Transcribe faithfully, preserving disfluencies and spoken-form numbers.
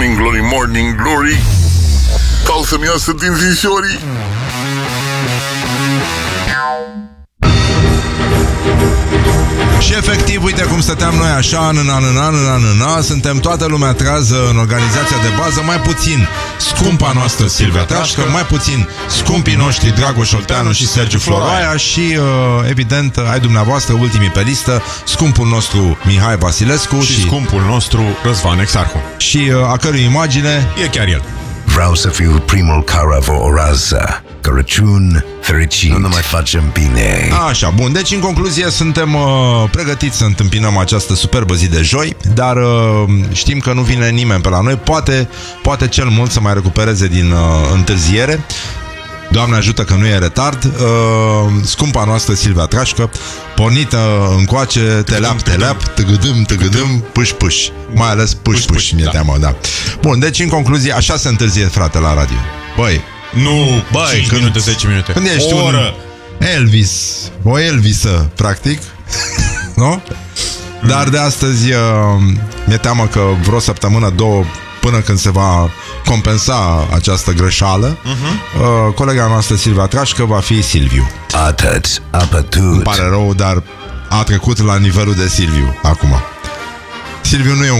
Morning Glory, Morning Glory, ca o să-mi iasă din zinșorii. Și efectiv, uite cum stăteam noi așa, în an, în an, în an, în an, suntem toată lumea trează în organizația de bază, mai puțin scumpa noastră Silvia Trașcă, mai puțin scumpii noștri Dragoș Olteanu și Sergiu Floroaia și, evident, ai dumneavoastră ultimii pe listă, scumpul nostru Mihai Vasilescu și, și scumpul nostru Răzvan Exarhu. Și a cărui imagine e chiar el. Vreau să fiu primul care vă urează Crăciun fericit. Nu ne mai facem bine. Așa, bun, deci în concluzie suntem uh, pregătiți să întâmpinăm această superbă zi de joi. Dar uh, știm că nu vine nimeni pe la noi. Poate, poate cel mult să mai recupereze din uh, întârziere. Doamne ajută că nu e retard. uh, Scumpa noastră Silvia Trașcă, pornită încoace, teleap, teleap, tăgădâm, tăgădâm, pâș, pâș. Mai ales pâș, pâș, mi-e teamă, da. Bun, deci în concluzie, așa se întârzie, frate, la radio. Băi, nu, băi, cinci când, minute, zece minute. Când ești o oră. un Elvis, o Elvisă, practic, nu? Dar de astăzi uh, mi-e teamă că vreo săptămână, două, până când se va compensa această greșeală, uh-huh. uh, colega noastră Silvia Trașcă va fi Silviu. Atât, a pătut. Îmi pare rău, dar a trecut la nivelul de Silviu acum. Silviu nu e un